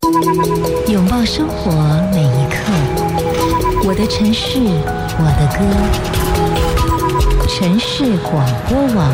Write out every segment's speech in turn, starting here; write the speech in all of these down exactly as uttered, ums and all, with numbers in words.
拥抱生活每一刻，我的城市，我的歌。城市广播网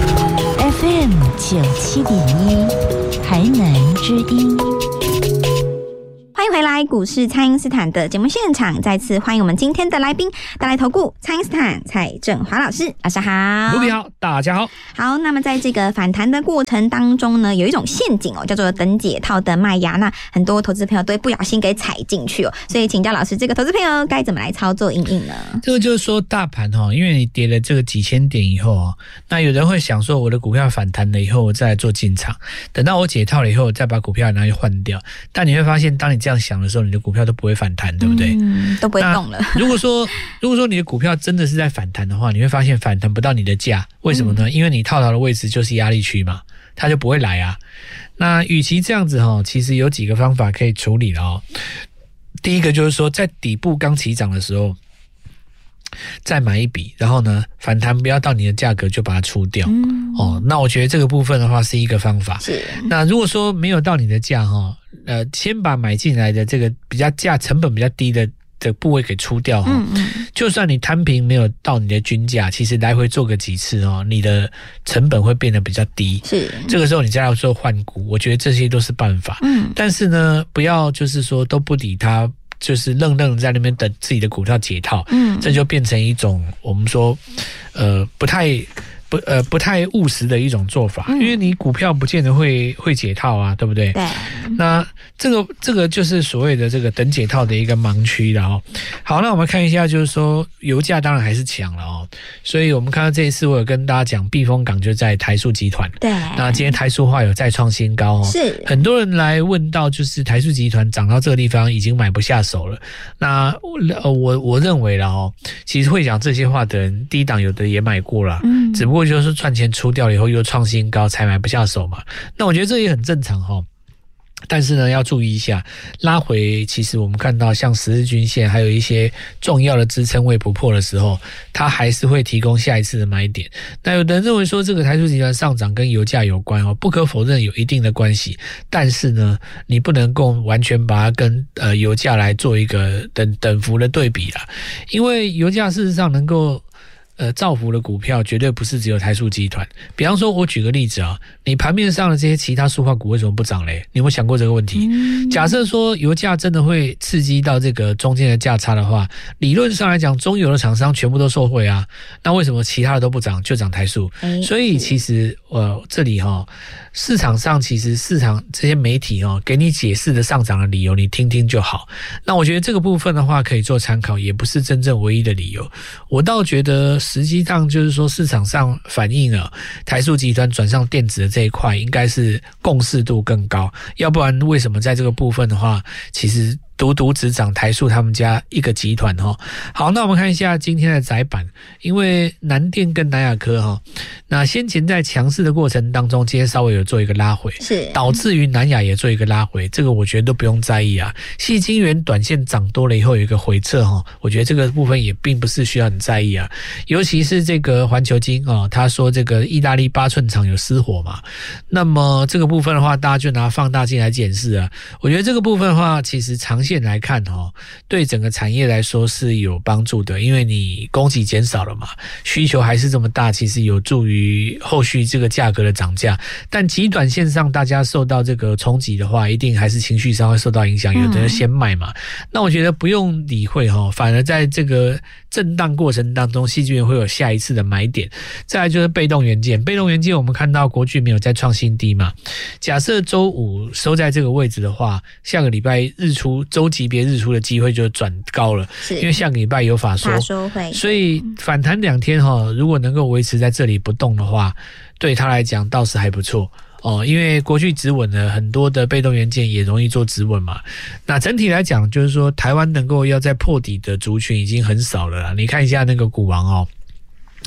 F M 九七点一，台南之音。 欢迎回来，股市蔡因斯坦的节目现场，再次欢迎我们今天的来宾，大来投顾蔡因斯坦蔡正华老师，老师好。 卢比好，大家好。 好，那么在这个反弹的过程当中呢，有一种陷阱哦，叫做等解套的卖压，那很多投资朋友都会不小心给踩进去哦，所以请教老师，这个投资朋友该怎么来操作因应呢？ 这个就是说大盘哈，因为你跌了这个几千点以后哦，那有人会想说，我的股票反弹了以后，我再来做进场，等到我解套了以后，再把股票拿去换掉。但你会发现，当你这样想的时候，你的股票都不会反弹，对不对？ 嗯，都不会动了。 如果说如果说你的股票真的是在反弹的话，你会发现反弹不到你的价，为什么呢？嗯、因为你套牢的位置就是压力区嘛，它就不会来啊。那与其这样子哈，其实有几个方法可以处理了哦。第一个就是说，在底部刚起涨的时候，再买一笔，然后呢，反弹不要到你的价格就把它出掉、嗯、哦。那我觉得这个部分的话是一个方法。 是。那如果说没有到你的价哈，呃，先把买进来的这个比较价成本比较低的的部位给出掉哈、嗯嗯。就算你摊平没有到你的均价，其实来回做个几次哦，你的成本会变得比较低。 是。 这个时候你再来做换股，我觉得这些都是办法。嗯。但是呢，不要就是说都不理它。就是愣愣在那边等自己的股票解套，嗯，这就变成一种我们说，呃，不太不呃不太务实的一种做法，嗯、因为你股票不见得会会解套啊，对不对？ 对。 那这个这个就是所谓的这个等解套的一个盲区了哦。好，那我们看一下，就是说油价当然还是强了哦，所以我们看到这一次我有跟大家讲，避风港就在台塑集团，对。那今天台塑化有再创新高哦， 是很多人来问到，就是台塑集团涨到这个地方已经买不下手了。那我我认为了哦，其实会讲这些话的人，低档有的也买过了，嗯，只不过就是赚钱出掉了以后又创新高才买不下手嘛。那我觉得这也很正常哦。但是呢，要注意一下，拉回其实我们看到像十日均线还有一些重要的支撑位不破的时候，它还是会提供下一次的买点。那有的人认为说这个台塑集团上涨跟油价有关哦，不可否认有一定的关系，但是呢，你不能够完全把它跟呃油价来做一个等等幅的对比啦，因为油价事实上能够呃，造福的股票绝对不是只有台塑集团。比方说，我举个例子啊，你盘面上的这些其他塑化股为什么不涨嘞？你有没有想过这个问题？嗯、假设说油价真的会刺激到这个中间的价差的话，理论上来讲，中游的厂商全部都受惠啊。那为什么其他的都不涨，就涨台塑？嗯、所以其实呃，这里哈、哦，市场上其实市场这些媒体哦，给你解释的上涨的理由，你听听就好。那我觉得这个部分的话可以做参考，也不是真正唯一的理由。我倒觉得。实际上就是说，市场上反映了台塑集团转上电子的这一块，应该是共识度更高。要不然，为什么在这个部分的话，其实独独只涨台塑他们家一个集团哈。好，那我们看一下今天的载板，因为南电跟南亚科哈，那先前在强势的过程当中，今天稍微有做一个拉回，是导致于南亚也做一个拉回，这个我觉得都不用在意啊。矽晶圆短线涨多了以后有一个回撤哈，我觉得这个部分也并不是需要很在意啊。尤其是这个环球晶哦，他说这个意大利八寸厂有失火嘛，那么这个部分的话，大家就拿放大镜来检视啊。我觉得这个部分的话，其实长线来看哦，对整个产业来说是有帮助的，因为你供给减少了嘛，需求还是这么大，其实有助于后续这个价格的涨价。但极短线上大家受到这个冲击的话，一定还是情绪上会受到影响，有的人先卖嘛。嗯、那我觉得不用理会哈，反而在这个震荡过程当中，矽晶圆会有下一次的买点。再来就是被动元件，被动元件我们看到国巨没有再创新低嘛，假设周五收在这个位置的话，下个礼拜日出周级别日出的机会就转高了，因为下个礼拜有法说， 法说会， 所以反弹两天哈，如果能够维持在这里不动的话，对他来讲倒是还不错。哦，因为过去止稳了很多的被动元件也容易做止稳嘛。那整体来讲，就是说台湾能够要在破底的族群已经很少了啦。你看一下那个股王哦，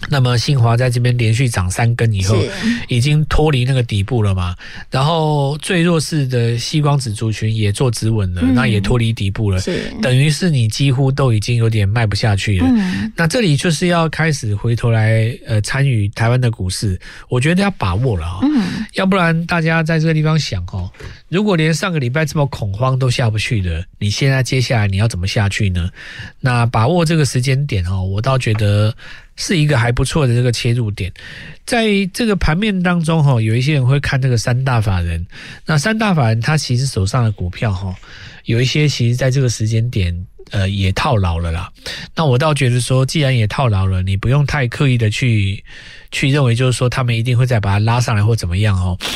那么信华在这边连续涨三根以后，已经脱离那个底部了嘛。然后最弱势的矽光子族群也做止稳了，嗯、那也脱离底部了，等于是你几乎都已经有点卖不下去了。嗯、那这里就是要开始回头来呃参与台湾的股市，我觉得要把握了啊、哦嗯，要不然大家在这个地方想哦，如果连上个礼拜这么恐慌都下不去的，你现在接下来你要怎么下去呢？那把握这个时间点哦，我倒觉得是一个还不错的这个切入点。在这个盘面当中齁，有一些人会看这个三大法人，那三大法人他其实手上的股票齁，有一些其实在这个时间点呃也套牢了啦。那我倒觉得说，既然也套牢了，你不用太刻意的去去认为就是说他们一定会再把它拉上来或怎么样齁。